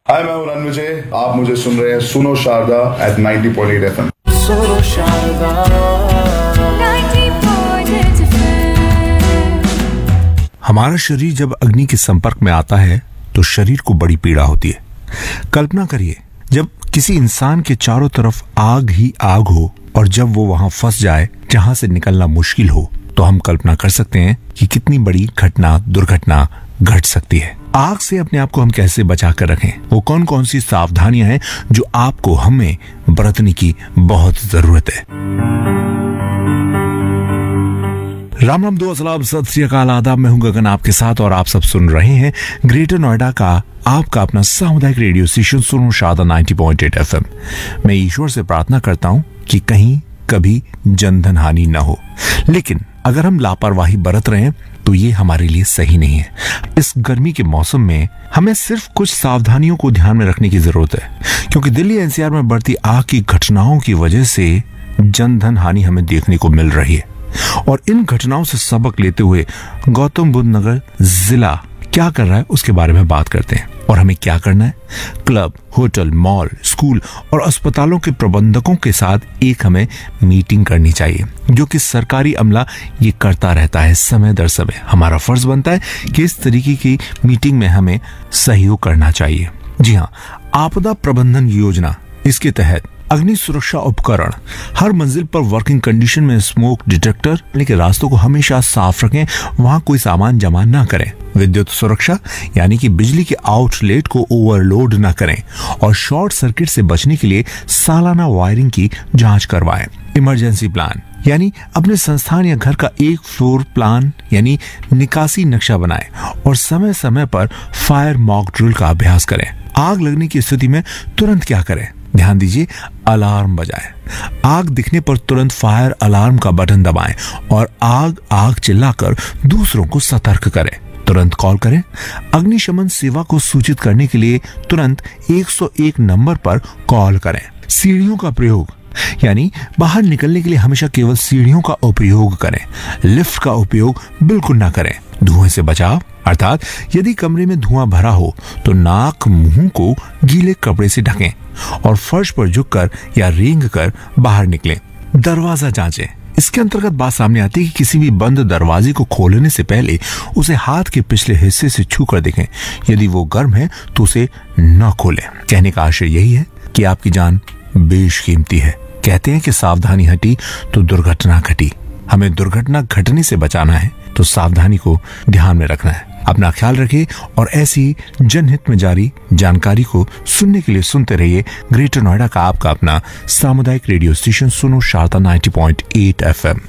हाय, मैं हूं रणविजय। आप मुझे सुन रहे हैं सुनो शारदा एट 90.8 FM। सुनो शारदा 90.8 FM। हमारा शरीर जब अग्नि के संपर्क में आता है तो शरीर को बड़ी पीड़ा होती है। कल्पना करिए, जब किसी इंसान के चारों तरफ आग ही आग हो और जब वो वहां फंस जाए जहां से निकलना मुश्किल हो, तो हम कल्पना कर सकते हैं कि कितनी बड़ी दुर्घटना घट सकती है। आग से अपने आप को हम कैसे बचा कर रखें, वो कौन कौन सी सावधानियां हैं जो आपको हमें बरतने की बहुत जरूरत है। राम राम, दो अस्सलाम, सत श्री अकाल, आदाब। मैं हूं गगन आपके साथ और आप सब सुन रहे हैं ग्रेटर नोएडा का आपका अपना सामुदायिक रेडियो स्टेशन सुनो शारदा 90.8 FM। मैं ईश्वर से प्रार्थना करता हूं कि कहीं कभी जनधन हानि न हो, लेकिन अगर हम लापरवाही बरत रहे हैं तो ये हमारे लिए सही नहीं है। इस गर्मी के मौसम में हमें सिर्फ कुछ सावधानियों को ध्यान में रखने की जरूरत है, क्योंकि दिल्ली एनसीआर में बढ़ती आग की घटनाओं की वजह से जनधन हानि हमें देखने को मिल रही है। और इन घटनाओं से सबक लेते हुए गौतम बुद्ध नगर जिला क्या कर रहा है उसके बारे में बात करते हैं। और हमें क्या करना है? क्लब, होटल, मॉल, स्कूल और अस्पतालों के प्रबंधकों के साथ एक हमें मीटिंग करनी चाहिए, जो कि सरकारी अमला ये करता रहता है समय दर समय। हमारा फर्ज बनता है कि इस तरीके की मीटिंग में हमें सहयोग करना चाहिए। जी हाँ, आपदा प्रबंधन योजना, इसके तहत अग्नि सुरक्षा उपकरण हर मंजिल पर वर्किंग कंडीशन में, स्मोक डिटेक्टर के रास्तों को हमेशा साफ रखें, वहां कोई सामान जमा न करें। विद्युत सुरक्षा यानी कि बिजली के आउटलेट को ओवरलोड न करें और शॉर्ट सर्किट से बचने के लिए सालाना वायरिंग की जांच करवाएं। इमरजेंसी प्लान यानी अपने संस्थान या घर का एक फ्लोर प्लान यानी निकासी नक्शा बनाएं और समय समय पर फायर मॉक ड्रिल का अभ्यास करें। आग लगने की स्थिति में तुरंत क्या करें? ध्यान दीजिए, अलार्म बजाएं। आग दिखने पर तुरंत फायर अलार्म का बटन दबाएं और आग चिल्लाकर दूसरों को सतर्क करें। तुरंत कॉल करें। अग्निशमन सेवा को सूचित करने के लिए तुरंत 101 नंबर पर कॉल करें। सीढ़ियों का प्रयोग यानी बाहर निकलने के लिए हमेशा केवल सीढ़ियों का उपयोग करें। लिफ्ट का उपयोग बिल्कुल ना करें। धुएं से बचाव अर्थात यदि कमरे में धुआं भरा हो तो नाक मुंह को गीले कपड़े से ढकें और फर्श पर झुककर या रेंग कर बाहर निकलें। दरवाजा जांचें। इसके अंतर्गत बात सामने आती है कि किसी भी बंद दरवाजे को खोलने से पहले उसे हाथ के पिछले हिस्से से छू कर देखें। यदि वो गर्म है तो उसे न खोलें। कहने का आशय यही है कि आपकी जान बेशकीमती है। कहते हैं कि सावधानी हटी तो दुर्घटना घटी। हमें दुर्घटना घटने से बचाना है तो सावधानी को ध्यान में रखना है। अपना ख्याल रखिए और ऐसी जनहित में जारी जानकारी को सुनने के लिए सुनते रहिए ग्रेटर नोएडा का आपका अपना सामुदायिक रेडियो स्टेशन सुनो शारदा 90.8 FM।